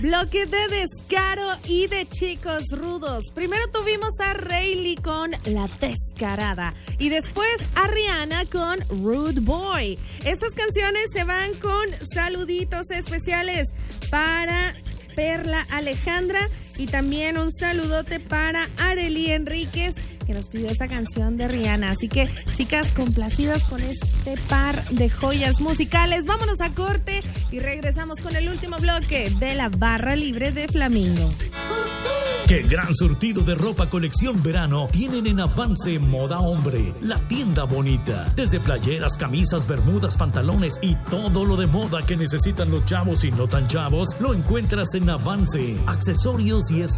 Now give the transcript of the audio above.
Bloque de descaro y de chicos rudos. Primero tuvimos a Rayleigh con La Descarada y después a Rihanna con Rude Boy. Estas canciones se van con saluditos especiales para Perla Alejandra y también un saludote para Arely Enríquez, que nos pidió esta canción de Rihanna. Así que, chicas, complacidas con este par de joyas musicales. Vámonos a corte y regresamos con el último bloque de la barra libre de Flamingo. ¡Qué gran surtido de ropa colección verano tienen en Avance Moda Hombre! La tienda bonita. Desde playeras, camisas, bermudas, pantalones y todo lo de moda que necesitan los chavos y no tan chavos, lo encuentras en Avance. Accesorios y